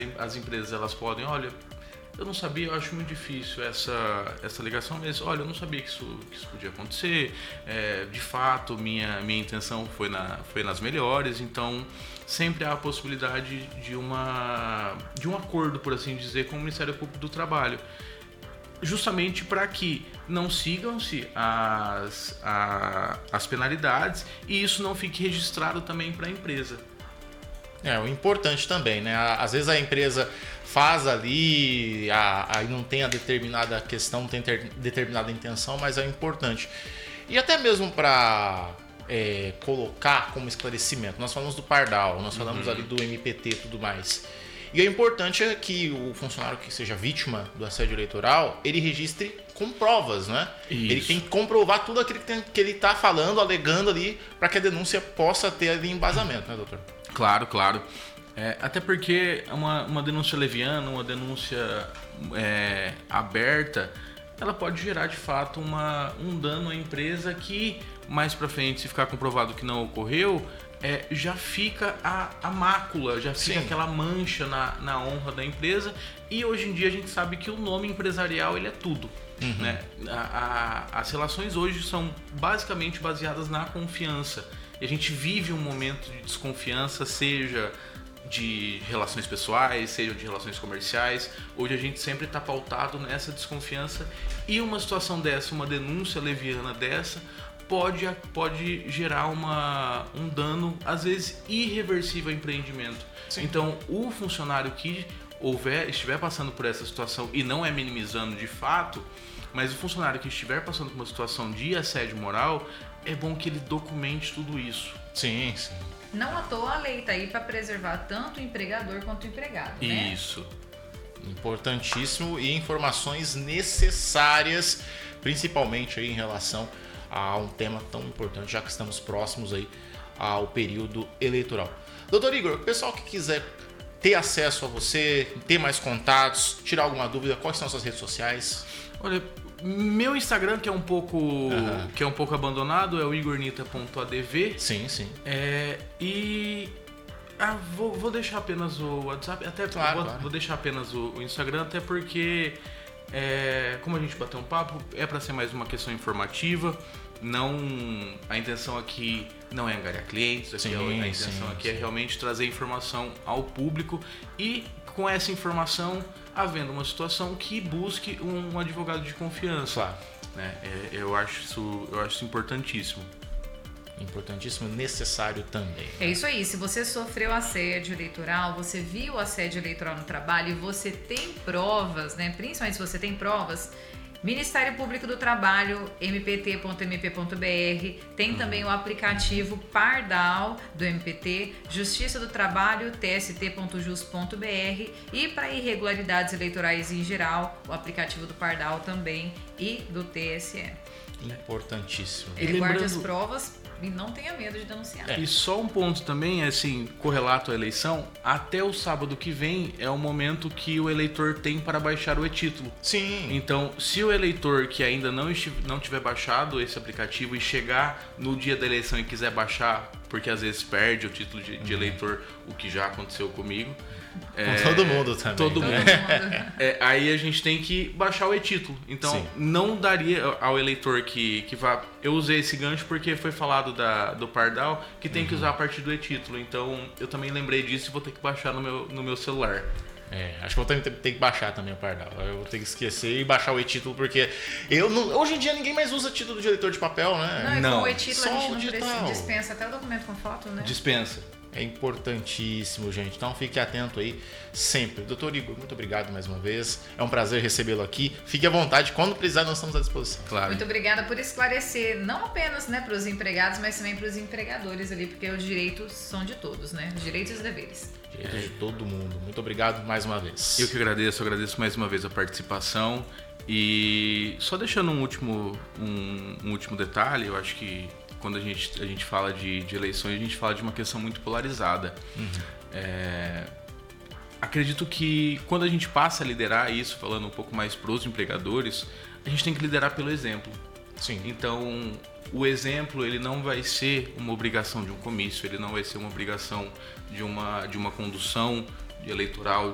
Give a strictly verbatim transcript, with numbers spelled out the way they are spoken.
as empresas elas podem, olha, eu não sabia, eu acho muito difícil essa, essa ligação, mas olha, eu não sabia que isso, que isso podia acontecer, é, de fato minha, minha intenção foi, na, foi nas melhores, então sempre há a possibilidade de, uma, de um acordo, por assim dizer, com o Ministério Público do Trabalho, justamente para que não sigam-se as, a, as penalidades e isso não fique registrado também para a empresa. É, o importante também, né? Às vezes a empresa faz ali, aí não tem a determinada questão, não tem ter, determinada intenção, mas é importante. E até mesmo para é, colocar como esclarecimento, nós falamos do Pardal, nós falamos uhum. ali do M P T e tudo mais. E o importante é que o funcionário que seja vítima do assédio eleitoral, ele registre com provas, né? Isso. Ele tem que comprovar tudo aquilo que ele está falando, alegando ali, para que a denúncia possa ter ali embasamento, né, doutor? Claro, claro. É, até porque uma, uma denúncia leviana, uma denúncia é, aberta, ela pode gerar de fato uma, um dano à empresa que mais para frente, se ficar comprovado que não ocorreu, é, já fica a, a mácula, já fica Sim. aquela mancha na, na honra da empresa. E hoje em dia a gente sabe que o nome empresarial ele é tudo. Uhum. Né? A, a, as relações hoje são basicamente baseadas na confiança. E a gente vive um momento de desconfiança, seja de relações pessoais, seja de relações comerciais. Hoje a gente sempre está pautado nessa desconfiança e uma situação dessa, uma denúncia leviana dessa, pode, pode gerar uma, um dano, às vezes, irreversível ao empreendimento. Sim. Então, o funcionário que houver, estiver passando por essa situação, e não é minimizando de fato, mas o funcionário que estiver passando por uma situação de assédio moral, é bom que ele documente tudo isso. Sim, sim. Não à toa a lei está aí para preservar tanto o empregador quanto o empregado, né? Isso. Importantíssimo e informações necessárias, principalmente aí em relação a um tema tão importante, já que estamos próximos aí ao período eleitoral. Doutor Igor, o pessoal que quiser ter acesso a você, ter mais contatos, tirar alguma dúvida, quais são as suas redes sociais? Olha, meu Instagram, que é um pouco, uhum. que é um pouco abandonado, é o igornita ponto a d v. Sim, sim. É, e ah, vou, vou deixar apenas o WhatsApp, até claro, vou, claro. vou deixar apenas o, o Instagram, até porque, é, como a gente bateu um papo, é para ser mais uma questão informativa. Não, a intenção aqui não é angariar clientes, aqui sim, a intenção sim, aqui sim. é realmente trazer informação ao público e com essa informação, havendo uma situação que busque um advogado de confiança. Claro. Né? É, eu, acho isso, eu acho isso importantíssimo. Importantíssimo e necessário também. É isso aí, se você sofreu assédio eleitoral, você viu assédio eleitoral no trabalho e você tem provas, né? Principalmente se você tem provas, Ministério Público do Trabalho, m p t ponto m p ponto b r, tem também o aplicativo Pardal do M P T, Justiça do Trabalho, t s t ponto jus ponto b r e para irregularidades eleitorais em geral, o aplicativo do Pardal também e do T S E. Importantíssimo. Ele lembrando... guarde as provas e não tenha medo de denunciar. É. E só um ponto também, assim, correlato à eleição, até o sábado que vem é o momento que o eleitor tem para baixar o e-título. Sim. Então, se o eleitor que ainda não, estiver, não tiver baixado esse aplicativo e chegar no dia da eleição e quiser baixar, porque às vezes perde o título de, de eleitor, o que já aconteceu comigo. Com é, todo mundo também. Todo né? mundo. É, aí a gente tem que baixar o e-título. Então, Sim. não daria ao eleitor que, que vá... Eu usei esse gancho porque foi falado da, do Pardal que tem uhum. que usar a partir do e-título. Então, eu também lembrei disso e vou ter que baixar no meu, no meu celular. É, acho que vou ter, ter que baixar também o Pardal. Eu vou ter que esquecer e baixar o e-título, porque eu não, hoje em dia ninguém mais usa título de eleitor de papel, né? Não, e não. com o e-título a gente não digital. dispensa até o documento com foto, né? Dispensa. É importantíssimo, gente. Então fique atento aí sempre. Doutor Igor, muito obrigado mais uma vez. É um prazer recebê-lo aqui. Fique à vontade. Quando precisar, nós estamos à disposição. Claro. Muito obrigada por esclarecer, não apenas né, para os empregados, mas também para os empregadores ali, porque os direitos são de todos, né? Os direitos e os deveres. Direitos de todo mundo. Muito obrigado mais uma vez. Eu que agradeço. Eu agradeço mais uma vez a participação. E só deixando um último, um, um último detalhe, eu acho que quando a gente, a gente fala de, de eleições, a gente fala de uma questão muito polarizada. Uhum. É, acredito que quando a gente passa a liderar isso, falando um pouco mais para os empregadores, a gente tem que liderar pelo exemplo. Sim. Então, o exemplo ele não vai ser uma obrigação de um comício, ele não vai ser uma obrigação de uma, de uma condução eleitoral